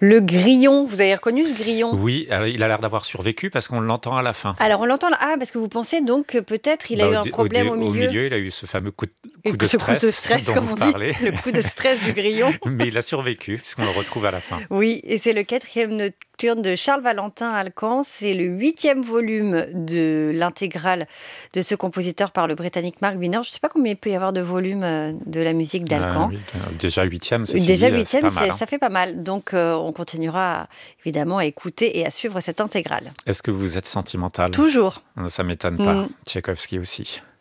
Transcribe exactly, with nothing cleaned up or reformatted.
Le grillon, vous avez reconnu ce grillon? Oui, alors il a l'air d'avoir survécu parce qu'on l'entend à la fin. Alors on l'entend là. Ah, parce que vous pensez donc que peut-être il a Bah, eu au, un dé- au problème dé- au au milieu? milieu, il a eu ce fameux coup de, Et coup de ce coup de stress stress, dont comme vous on dit, parlez. le coup de stress du grillon. Mais il a survécu puisqu'on le retrouve à la fin. Oui, et c'est le quatrième nocturne de Charles Valentin Alcan. C'est le huitième volume de l'intégrale de ce compositeur par le Britannique Mark Wiener. Je ne sais pas combien il peut y avoir de volumes euh, de la musique Euh, d'Alcan. oui, euh, déjà huitième, ceci Déjà dit, euh, c'est huitième, pas mal. c'est- hein. ça fait pas mal. Donc euh, on continuera évidemment à écouter et à suivre cette intégrale. Est-ce que vous êtes sentimental? Toujours. Ça m'étonne pas. Mm. Tchaïkovski aussi.